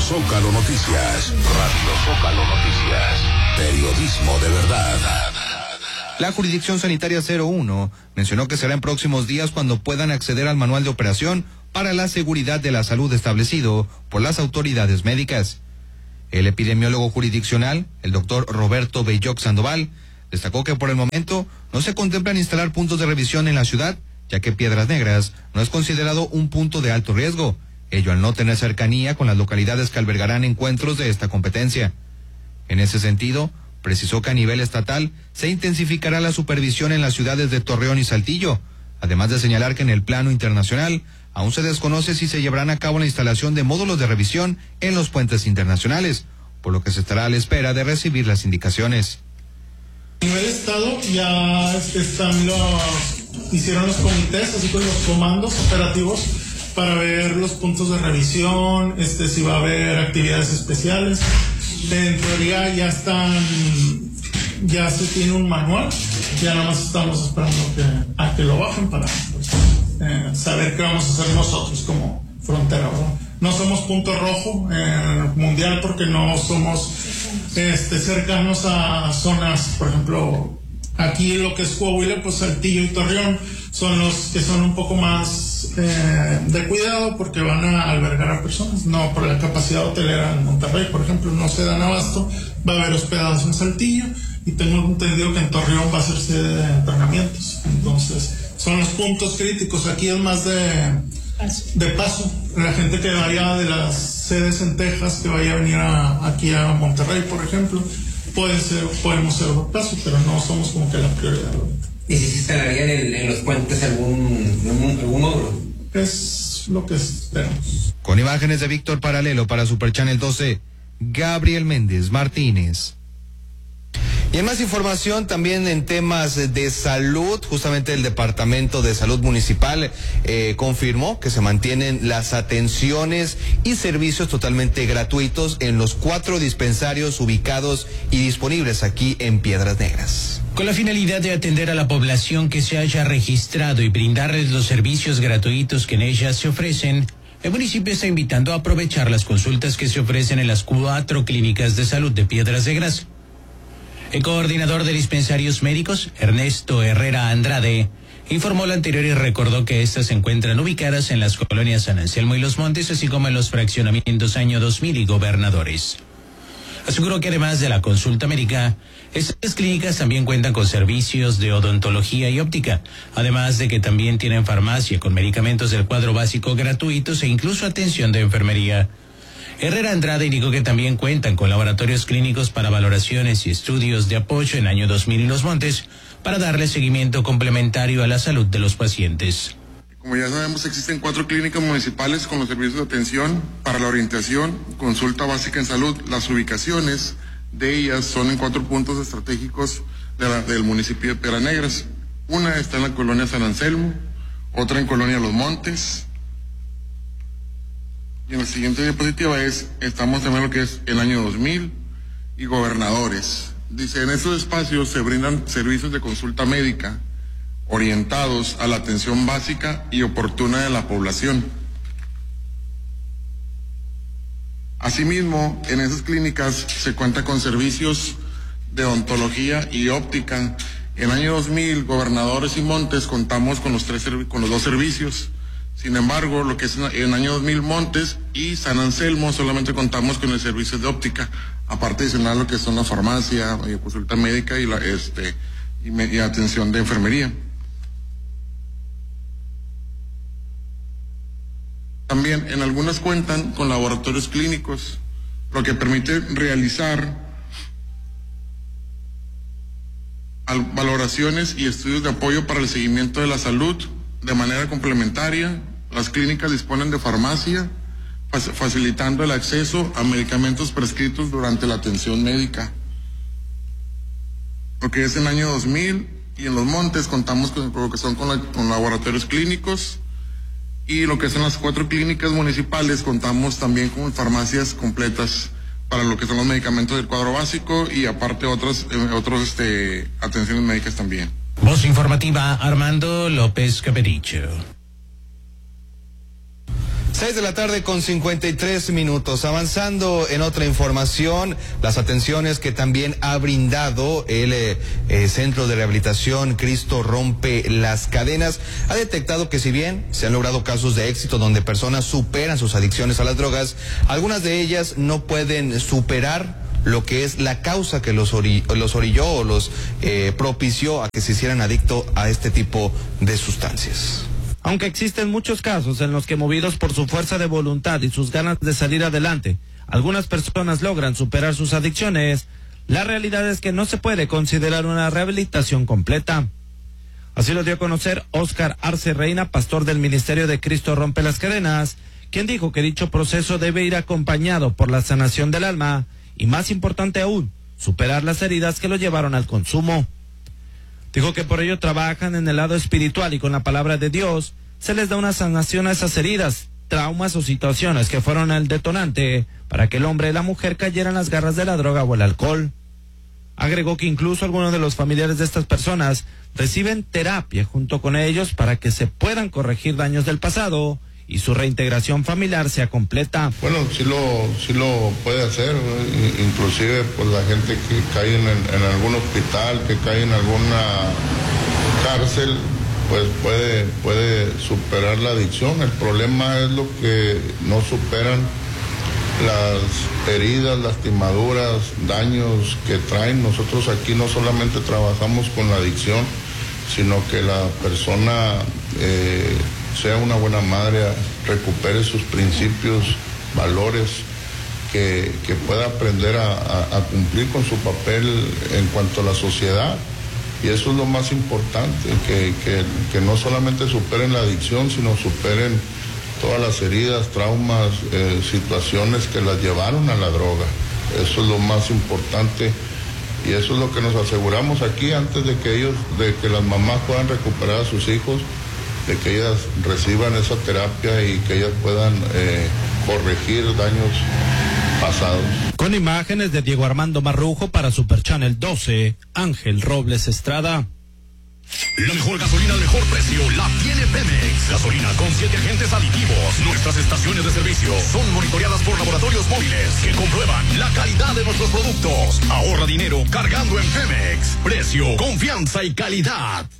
Zócalo Noticias. Radio Zócalo Noticias. Periodismo de verdad. La Jurisdicción Sanitaria 01 mencionó que será en próximos días cuando puedan acceder al manual de operación para la seguridad de la salud establecido por las autoridades médicas. El epidemiólogo jurisdiccional, el doctor Roberto Belloc Sandoval, destacó que por el momento no se contemplan instalar puntos de revisión en la ciudad, ya que Piedras Negras no es considerado un punto de alto riesgo, ello al no tener cercanía con las localidades que albergarán encuentros de esta competencia. En ese sentido, precisó que a nivel estatal se intensificará la supervisión en las ciudades de Torreón y Saltillo, además de señalar que en el plano internacional aún se desconoce si se llevarán a cabo la instalación de módulos de revisión en los puentes internacionales, por lo que se estará a la espera de recibir las indicaciones. A nivel estado ya hicieron los comités, así con los comandos operativos para ver los puntos de revisión, si va a haber actividades especiales. En teoría ya se tiene un manual, ya nada más estamos esperando a que lo bajen para saber qué vamos a hacer nosotros como frontera, ¿verdad? No somos punto rojo mundial porque no somos cercanos a zonas, por ejemplo, aquí lo que es Coahuila, pues Saltillo y Torreón son los que son un poco más de cuidado porque van a albergar a personas, no por la capacidad hotelera en Monterrey, por ejemplo, no se dan abasto, va a haber hospedados en Saltillo y tengo entendido que en Torreón va a ser sede de entrenamientos, entonces son los puntos críticos. Aquí es más de paso, la gente que vaya de las sedes en Texas, que vaya a venir aquí a Monterrey, por ejemplo, podemos ser de paso, pero no somos como que la prioridad. ¿Y si se instalarían en los puentes algún módulo? Es lo que esperamos. Con imágenes de Víctor Paralelo para Super Channel 12, Gabriel Méndez Martínez. Y en más información también en temas de salud, justamente el Departamento de Salud Municipal confirmó que se mantienen las atenciones y servicios totalmente gratuitos en los 4 dispensarios ubicados y disponibles aquí en Piedras Negras. Con la finalidad de atender a la población que se haya registrado y brindarles los servicios gratuitos que en ellas se ofrecen, el municipio está invitando a aprovechar las consultas que se ofrecen en las 4 clínicas de salud de Piedras Negras. El coordinador de dispensarios médicos, Ernesto Herrera Andrade, informó lo anterior y recordó que estas se encuentran ubicadas en las colonias San Anselmo y Los Montes, así como en los fraccionamientos Año 2000 y Gobernadores. Aseguró que además de la consulta médica, estas clínicas también cuentan con servicios de odontología y óptica, además de que también tienen farmacia con medicamentos del cuadro básico gratuitos e incluso atención de enfermería. Herrera Andrade indicó que también cuentan con laboratorios clínicos para valoraciones y estudios de apoyo en Año 2000 y Los Montes para darle seguimiento complementario a la salud de los pacientes. Como ya sabemos, existen 4 clínicas municipales con los servicios de atención para la orientación, consulta básica en salud. Las ubicaciones de ellas son en 4 puntos estratégicos del municipio de Piedras Negras. Una está en la colonia San Anselmo, otra en colonia Los Montes. Y en la siguiente diapositiva estamos también lo que es el Año 2000 y Gobernadores. Dice, en estos espacios se brindan servicios de consulta médica orientados a la atención básica y oportuna de la población. Asimismo, en esas clínicas se cuenta con servicios de odontología y óptica. En el Año 2000, Gobernadores y Montes contamos con los 2 servicios. Sin embargo, lo que es en el Año 2000 Montes y San Anselmo solamente contamos con el servicio de óptica, aparte adicional lo que son la farmacia, consulta médica y atención de enfermería. También en algunas cuentan con laboratorios clínicos, lo que permite realizar valoraciones y estudios de apoyo para el seguimiento de la salud. De manera complementaria, las clínicas disponen de farmacia, facilitando el acceso a medicamentos prescritos durante la atención médica. Lo que es en el Año 2000 y en Los Montes contamos con lo que son con laboratorios clínicos, y lo que son las 4 clínicas municipales contamos también con farmacias completas para lo que son los medicamentos del cuadro básico y aparte otras atenciones médicas también. Voz informativa, Armando López Capericho. 6:53 a.m. Avanzando en otra información, las atenciones que también ha brindado el Centro de Rehabilitación Cristo Rompe las Cadenas ha detectado que si bien se han logrado casos de éxito donde personas superan sus adicciones a las drogas, algunas de ellas no pueden superar lo que es la causa que los orilló o los propició a que se hicieran adictos a este tipo de sustancias. Aunque existen muchos casos en los que, movidos por su fuerza de voluntad y sus ganas de salir adelante, algunas personas logran superar sus adicciones, la realidad es que no se puede considerar una rehabilitación completa. Así lo dio a conocer Óscar Arce Reina, pastor del Ministerio de Cristo Rompe las Cadenas, quien dijo que dicho proceso debe ir acompañado por la sanación del alma y, más importante aún, superar las heridas que lo llevaron al consumo. Dijo que por ello trabajan en el lado espiritual y con la palabra de Dios se les da una sanación a esas heridas, traumas o situaciones que fueron el detonante para que el hombre y la mujer cayeran en las garras de la droga o el alcohol. Agregó que incluso algunos de los familiares de estas personas reciben terapia junto con ellos para que se puedan corregir daños del pasado y su reintegración familiar sea completa. Bueno, sí lo puede hacer, ¿no? Inclusive pues la gente que cae en algún hospital, que cae en alguna cárcel, pues puede superar la adicción. El problema es lo que no superan las heridas, lastimaduras, daños que traen. Nosotros aquí no solamente trabajamos con la adicción, sino que la persona sea una buena madre, recupere sus principios, valores, que pueda aprender a cumplir con su papel en cuanto a la sociedad. Y eso es lo más importante, que no solamente superen la adicción, sino superen todas las heridas, traumas, situaciones que las llevaron a la droga. Eso es lo más importante y eso es lo que nos aseguramos aquí antes de que las mamás puedan recuperar a sus hijos, de que ellas reciban esa terapia y que ellas puedan corregir daños pasados. Con imágenes de Diego Armando Marrujo para Super Channel 12, Ángel Robles Estrada. La mejor gasolina al mejor precio la tiene Pemex. Gasolina con 7 agentes aditivos. Nuestras estaciones de servicio son monitoreadas por laboratorios móviles que comprueban la calidad de nuestros productos. Ahorra dinero cargando en Pemex. Precio, confianza y calidad.